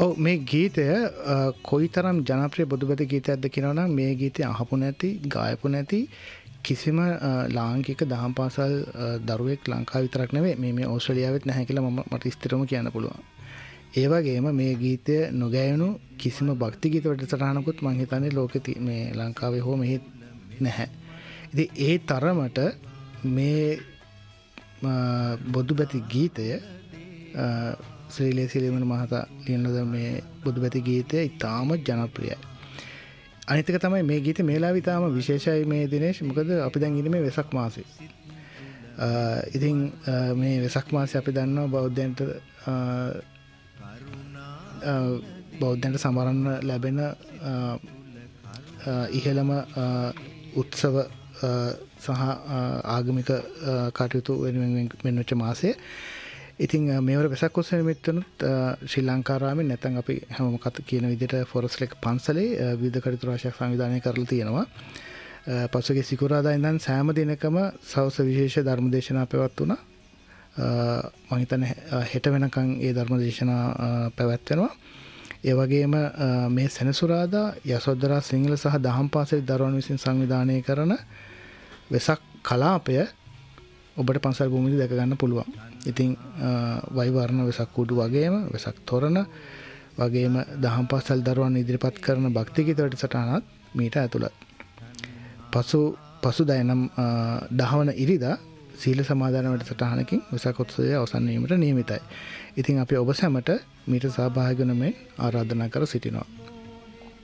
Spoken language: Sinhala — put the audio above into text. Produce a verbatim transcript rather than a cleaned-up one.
ඔව් මේ ගීතය කොයිතරම් ජනප්‍රිය බුදුබැති ගීතයක්ද කියනවා නම් මේ ගීතය අහපු නැති, ගායපු නැති කිසිම ලාංකික දහම් පාසල් දරුවෙක් ලංකාව විතරක් නෙවෙයි මේ මේ ඕස්ට්‍රේලියාවෙත් නැහැ කියලා මම මට ස්ථිරවම කියන්න පුළුවන්. ඒ වගේම මේ ගීතය නොගැයුණු කිසිම භක්ති ගීත වැඩසටහනකුත් මම හිතන්නේ ලෝකේ මේ ලංකාවේ හෝ මෙහි නැහැ. ඉතින් ඒ තරමට මේ බුදුබැති ගීතය ශ්‍රී ලේසිලිමන මහතා ලියන මේ බුදුබැති ගීතය ඉතාම ජනප්‍රියයි. අනිත් එක තමයි මේ ගීතේ මේලාව ඉතාම විශේෂයි මේ දිනේෂ්. මොකද අපි දැන් ඉන්නේ මේ වෙසක් මාසේ. ඉතින් මේ වෙසක් මාසේ අපි දන්නවා බෞද්ධයන්ට බෞද්ධයන්ට සමරන්න ලැබෙන ඉහළම උත්සව සහ ආගමික කටයුතු වෙනුවෙන් වෙනච්ච මාසය. ඉතින් මේවර වෙසක් උත්සව නිමිත්තනුත් ශ්‍රී ලංකාරාමේ නැත්නම් අපි හැමෝම කත කියන විදිහට ෆොරස්ට් ලේක් පන්සලේ විවිධ කටයුතු රාශියක් සංවිධානය කරලා තියෙනවා. පසුගිය සිකුරාදා ඉඳන් සෑම දිනකම සවස් විශේෂ ධර්මදේශනා පැවැත්වුණා. මම හිතන්නේ හෙට වෙනකන් ඒ ධර්මදේශනා පැවැත්වෙනවා. ඒ වගේම මේ සෙනසුරාදා යසෝදරා සිංහල සහ දහම් පාසල් දරුවන් විසින් සංවිධානය කරන වෙසක් කලාපය ඔබට පන්සල් භූමියේදී දැක ගන්න පුළුවන්. ඉතින් වෛවර්ණ වෙසක් කුඩු වගේම වෙසක් තොරණ වගේම දහම් පාසල් දරුවන් ඉදිරිපත් කරන භක්ති ගීත වැඩසටහනත් මීට ඇතුළත්. පසු පසුදා නම් දහවන ඉරිදා සීල සමාදාන වැඩසටහනකින් වෙසක් උත්සවය අවසන් වීමට නියමිතයි. ඉතින් අපි ඔබ සැමට මීට සහභාගී වන මෙන් ආරාධනා කර සිටිනවා.